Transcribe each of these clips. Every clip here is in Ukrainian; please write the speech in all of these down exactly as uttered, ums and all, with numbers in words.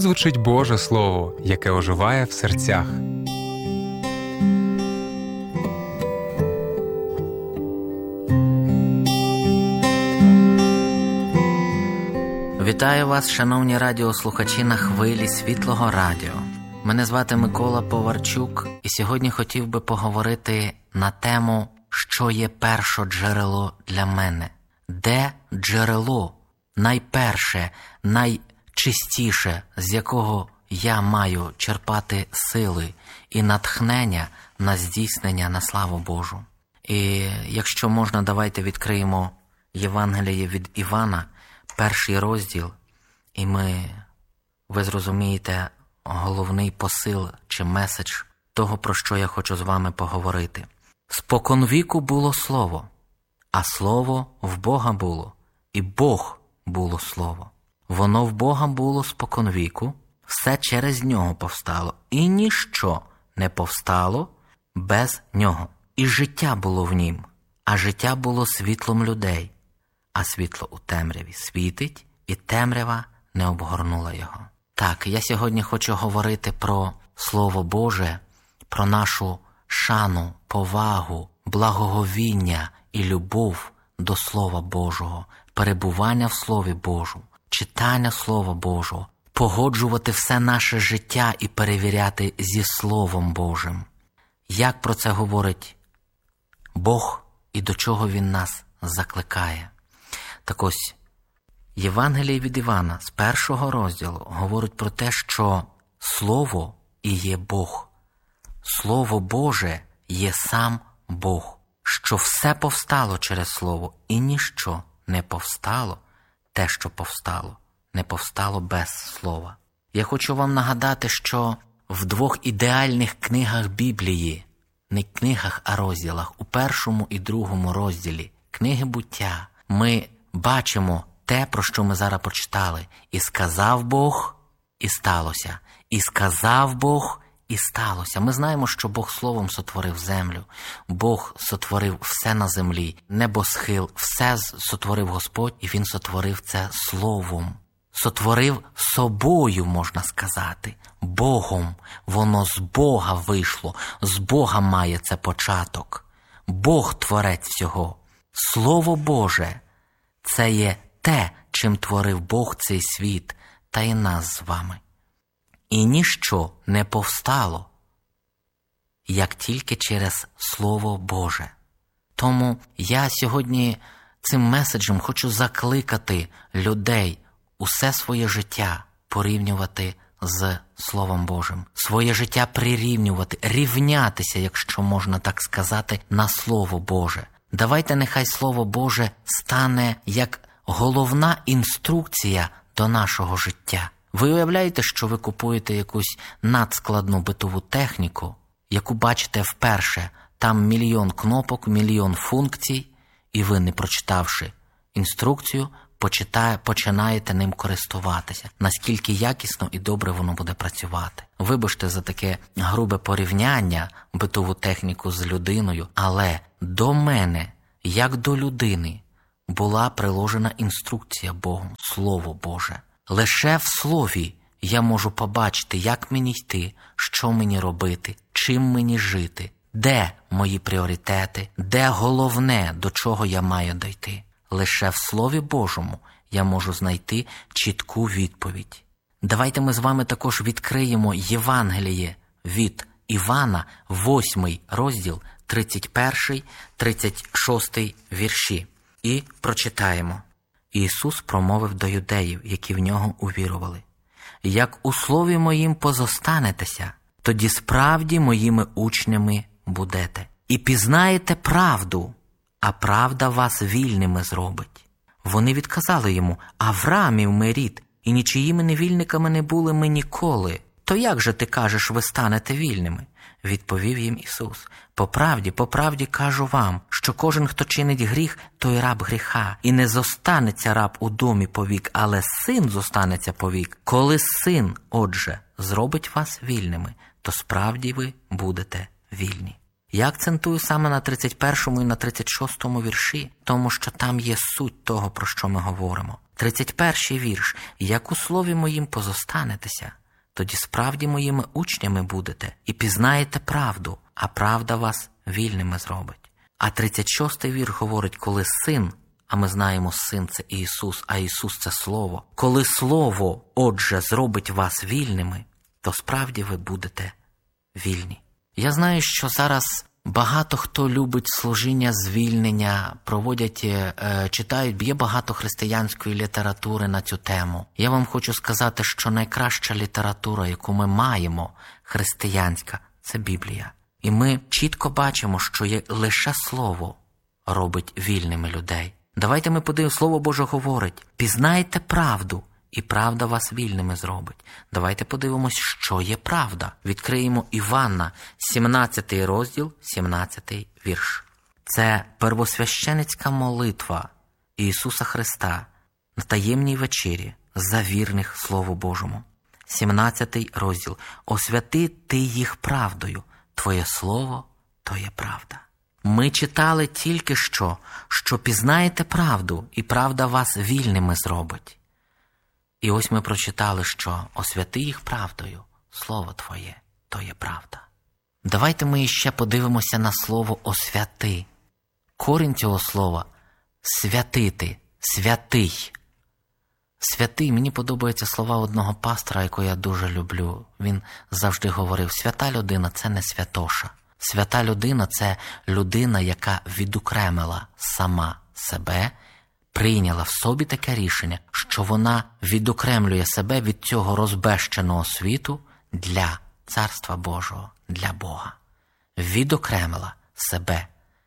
Тут звучить Боже Слово, яке оживає в серцях. Вітаю вас, шановні радіослухачі на хвилі Світлого Радіо. Мене звати Микола Поварчук, і сьогодні хотів би поговорити на тему, що є першоджерело для мене. Де джерело, найперше, найчистіше, з якого я маю черпати сили і натхнення на здійснення на славу Божу. І якщо можна, давайте відкриємо Євангеліє від Івана, перший розділ, і ми, ви зрозумієте головний посил чи меседж того, про що я хочу з вами поговорити. Споконвіку було Слово, а Слово в Бога було, і Бог було Слово. Воно в Бога було споконвіку, все через Нього повстало, і ніщо не повстало без Нього. І життя було в Нім, а життя було світлом людей. А світло у темряві світить, і темрява не обгорнула його. Так, я сьогодні хочу говорити про Слово Боже, про нашу шану, повагу, благоговіння і любов до Слова Божого, перебування в Слові Божому, читання Слова Божого, погоджувати все наше життя і перевіряти зі Словом Божим. Як про це говорить Бог і до чого Він нас закликає? Так ось, Євангеліє від Івана з першого розділу говорить про те, що Слово і є Бог. Слово Боже є сам Бог, що все повстало через Слово, і ніщо не повстало, те, що повстало, не повстало без Слова. Я хочу вам нагадати, що в двох ідеальних книгах Біблії, не книгах, а розділах, у першому і другому розділі книги буття, ми бачимо те, про що ми зараз прочитали. І сказав Бог, і сталося. І сказав Бог, і сталося. Ми знаємо, що Бог Словом сотворив землю. Бог сотворив все на землі. Небосхил, все сотворив Господь, і Він сотворив це Словом. Сотворив собою, можна сказати, Богом. Воно з Бога вийшло. З Бога має це початок. Бог творець всього. Слово Боже – це є те, чим творив Бог цей світ та й нас з вами. І ніщо не повстало, як тільки через Слово Боже. Тому я сьогодні цим меседжем хочу закликати людей усе своє життя порівнювати з Словом Божим. Своє життя прирівнювати, рівнятися, якщо можна так сказати, на Слово Боже. Давайте нехай Слово Боже стане як головна інструкція до нашого життя. Ви уявляєте, що ви купуєте якусь надскладну битову техніку, яку бачите вперше, там мільйон кнопок, мільйон функцій, і ви, не прочитавши інструкцію, почитає, починаєте ним користуватися. Наскільки якісно і добре воно буде працювати. Вибачте за таке грубе порівняння, битову техніку з людиною, але до мене, як до людини, була приложена інструкція Богом, Слово Боже. Лише в Слові я можу побачити, як мені йти, що мені робити, чим мені жити, де мої пріоритети, де головне, до чого я маю дійти. Лише в Слові Божому я можу знайти чітку відповідь. Давайте ми з вами також відкриємо Євангеліє від Івана, восьмий розділ, тридцять перший тридцять шостий вірші. І прочитаємо. Ісус промовив до юдеїв, які в Нього увірували: «Як у слові моїм позостанетеся, тоді справді моїми учнями будете. І пізнаєте правду, а правда вас вільними зробить». Вони відказали йому: «Авраамів ми рід, і нічиїми невільниками не були ми ніколи. То як же ти кажеш, ви станете вільними?» Відповів їм Ісус: «По правді, по правді кажу вам, що кожен, хто чинить гріх, той раб гріха. І не зостанеться раб у домі повік, але син зостанеться повік. Коли син, отже, зробить вас вільними, то справді ви будете вільні». Я акцентую саме на тридцять першому і на тридцять шостому вірші, тому що там є суть того, про що ми говоримо. тридцять перший вірш. «Як у слові моїм позостанетеся, тоді справді моїми учнями будете і пізнаєте правду, а правда вас вільними зробить». А тридцять шостий вірш говорить, коли син, а ми знаємо, син – це Ісус, а Ісус – це Слово. Коли Слово, отже, зробить вас вільними, то справді ви будете вільні. Я знаю, що зараз багато хто любить служіння звільнення, проводять, е, читають, є багато християнської літератури на цю тему. Я вам хочу сказати, що найкраща література, яку ми маємо, християнська, це Біблія. І ми чітко бачимо, що є лише Слово робить вільними людей. Давайте ми подивимося, Слово Боже говорить: «Пізнайте правду, і правда вас вільними зробить». Давайте подивимось, що є правда. Відкриємо Івана, сімнадцятий розділ, сімнадцятий вірш. Це первосвященицька молитва Ісуса Христа на таємній вечері за вірних Слову Божому. сімнадцятий розділ. «Освяти ти їх правдою, Твоє Слово – то є правда». Ми читали тільки що, що пізнаєте правду, і правда вас вільними зробить. І ось ми прочитали, що освяти їх правдою, Слово Твоє – то є правда. Давайте ми іще подивимося на слово «освяти». Корінь цього слова – святити, святий. Святий, мені подобаються слова одного пастора, якого я дуже люблю. Він завжди говорив: свята людина – це не святоша. Свята людина – це людина, яка відокремила сама себе, прийняла в собі таке рішення, що вона відокремлює себе від цього розбещеного світу для Царства Божого, для Бога. Відокремила себе.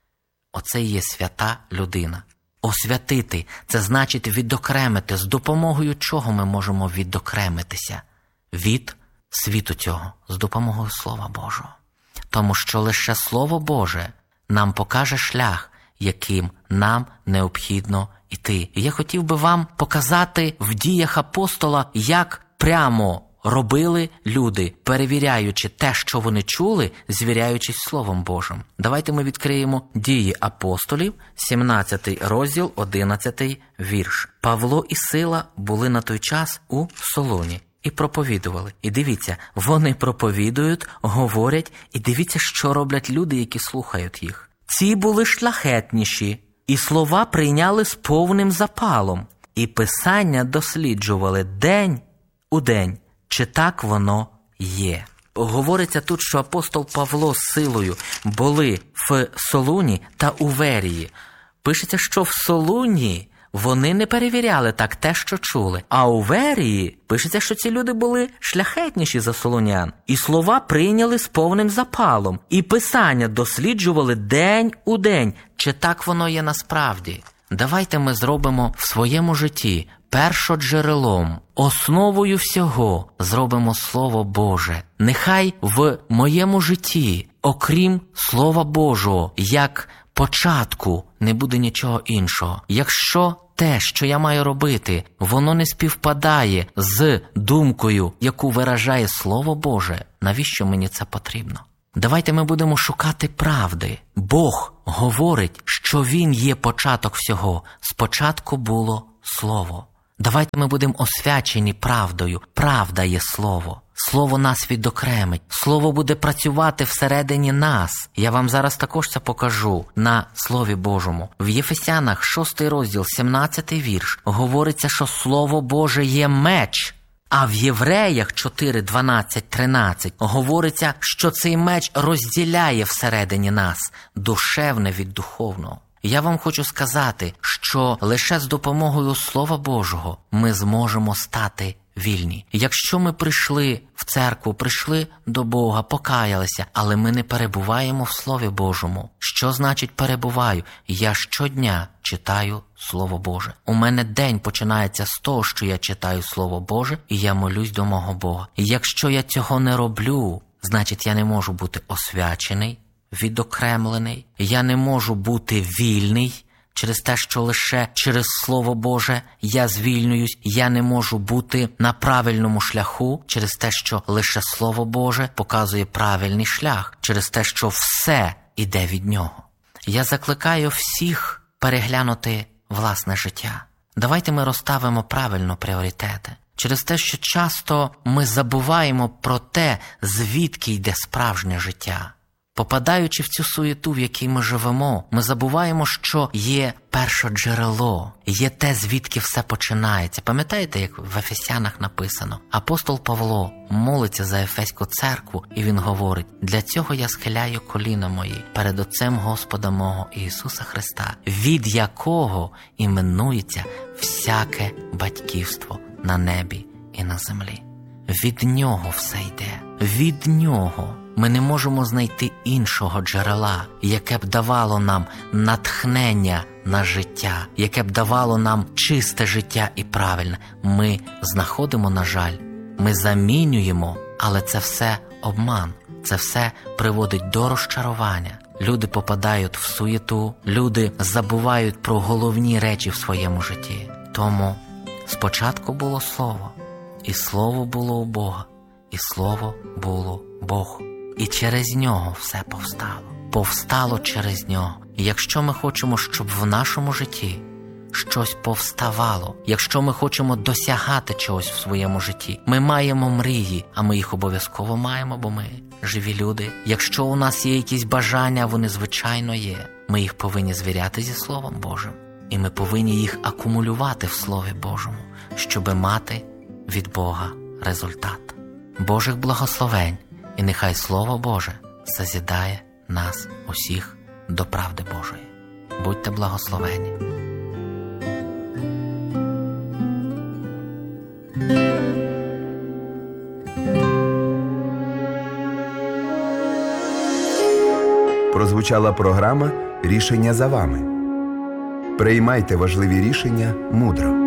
Оце і є свята людина. Освятити – це значить відокремити. З допомогою чого ми можемо відокремитися? Від світу цього. З допомогою Слова Божого. Тому що лише Слово Боже нам покаже шлях, яким нам необхідно йти. І я хотів би вам показати в діях апостола, як прямо робили люди, перевіряючи те, що вони чули, звіряючись Словом Божим. Давайте ми відкриємо Дії апостолів, сімнадцятий розділ, одинадцятий вірш. «Павло і Сила були на той час у Солоні і проповідували». І дивіться, вони проповідують, говорять, і дивіться, що роблять люди, які слухають їх. «Ці були шляхетніші, і слова прийняли з повним запалом, і писання досліджували день у день, чи так воно є». Говориться тут, що апостол Павло з Силою були в Солуні та у Верії. Пишеться, що в Солуні вони не перевіряли так те, що чули. А у Верії пишеться, що ці люди були шляхетніші за солонян. І слова прийняли з повним запалом. І писання досліджували день у день. Чи так воно є насправді? Давайте ми зробимо в своєму житті першоджерелом, основою всього зробимо Слово Боже. Нехай в моєму житті, окрім Слова Божого, як початку, не буде нічого іншого. Якщо те, що я маю робити, воно не співпадає з думкою, яку виражає Слово Боже, навіщо мені це потрібно? Давайте ми будемо шукати правди. Бог говорить, що Він є початок всього. Спочатку було Слово. Давайте ми будемо освячені правдою. Правда є Слово. Слово нас відокремить. Слово буде працювати всередині нас. Я вам зараз також це покажу на Слові Божому. В Єфесянах, шостий розділ, сімнадцятий вірш, говориться, що Слово Боже є меч. А в Євреях чотири, дванадцять, тринадцять говориться, що цей меч розділяє всередині нас душевне від духовного. Я вам хочу сказати, що лише з допомогою Слова Божого ми зможемо стати вільні. Якщо ми прийшли в церкву, прийшли до Бога, покаялися, але ми не перебуваємо в Слові Божому. Що значить перебуваю? Я щодня читаю Слово Боже. У мене день починається з того, що я читаю Слово Боже, і я молюсь до мого Бога. І якщо я цього не роблю, значить я не можу бути освячений, відокремлений, я не можу бути вільний, через те, що лише через Слово Боже я звільнююсь, я не можу бути на правильному шляху, через те, що лише Слово Боже показує правильний шлях, через те, що все іде від Нього. Я закликаю всіх переглянути власне життя, Давайте ми розставимо правильно пріоритети. Через те, що часто ми забуваємо про те, звідки йде справжнє життя. Попадаючи в цю суєту, в якій ми живемо, ми забуваємо, що є першоджерело, є те, звідки все починається. Пам'ятаєте, як в Ефесянах написано? Апостол Павло молиться за Ефеську церкву, і він говорить: «Для цього я схиляю коліна мої перед Отцем Господа мого Ісуса Христа, від якого іменується всяке батьківство на небі і на землі». Від Нього все йде. Від Нього. Ми не можемо знайти іншого джерела, яке б давало нам натхнення на життя, яке б давало нам чисте життя і правильне. Ми знаходимо, на жаль, ми замінюємо, але це все обман, це все приводить до розчарування. Люди попадають в суєту, люди забувають про головні речі в своєму житті. Тому спочатку було Слово, і Слово було у Бога, і Слово було Бог. І через Нього все повстало. Повстало через Нього. І якщо ми хочемо, щоб в нашому житті щось повставало, якщо ми хочемо досягати чогось в своєму житті, ми маємо мрії, а ми їх обов'язково маємо, бо ми живі люди. Якщо у нас є якісь бажання, вони звичайно є, ми їх повинні звіряти зі Словом Божим. І ми повинні їх акумулювати в Слові Божому, щоби мати від Бога результат. Божих благословень. І нехай Слово Боже созідає нас усіх до правди Божої. Будьте благословені. Прозвучала програма «Рішення за вами». Приймайте важливі рішення мудро.